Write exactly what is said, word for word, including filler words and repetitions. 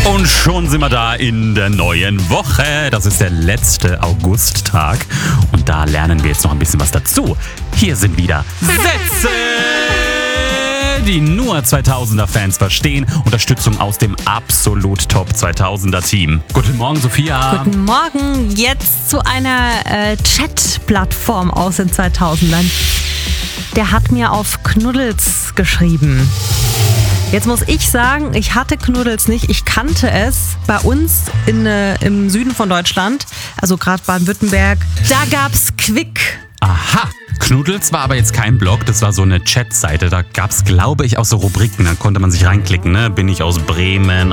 Und schon sind wir da in der neuen Woche. Das ist der letzte Augusttag. Und da lernen wir jetzt noch ein bisschen was dazu. Hier sind wieder Sätze, die nur zweitausender-Fans verstehen. Unterstützung aus dem absolut Top zweitausender-Team. Guten Morgen, Sophia. Guten Morgen. Jetzt zu einer äh, Chat-Plattform aus den zweitausendern. Der hat mir auf Knuddels geschrieben. Jetzt muss ich sagen, ich hatte Knuddels nicht. Ich kannte es bei uns in, äh, im Süden von Deutschland, also gerade Baden-Württemberg. Da gab's Quick. Aha. Knuddels war aber jetzt kein Blog, das war so eine Chatseite. Da gab es, glaube ich, auch so Rubriken. Da konnte man sich reinklicken, ne? Bin ich aus Bremen,